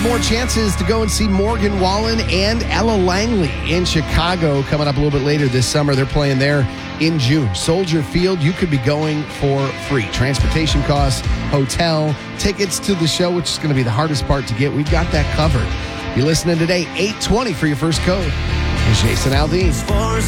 more chances to go and see Morgan Wallen and Ella Langley in Chicago coming up a little bit later this summer. They're playing there in June. Soldier Field, you could be going for free. Transportation costs, hotel, tickets to the show, which is going to be the hardest part to get. We've got that covered. You're listening today, 8:20 for your first code. It's Jason Aldean.